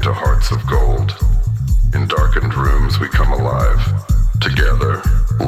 into hearts of gold. In darkened rooms we come alive, together,